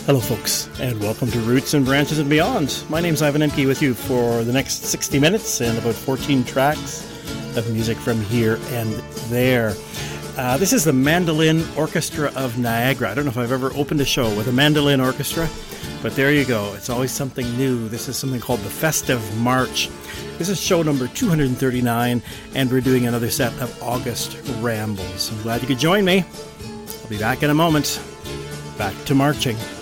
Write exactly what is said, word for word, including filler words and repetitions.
Hello, folks, and welcome to Roots and Branches and Beyond. My name's Ivan Emke with you for the next sixty minutes and about fourteen tracks of music from here and there. Uh, this is the Mandolin Orchestra of Niagara. I don't know if I've ever opened a show with a mandolin orchestra, but there you go. It's always something new. This is something called the Festive March. This is show number two hundred thirty-nine, and we're doing another set of August Rambles. I'm glad you could join me. I'll be back in a moment. Back to marching.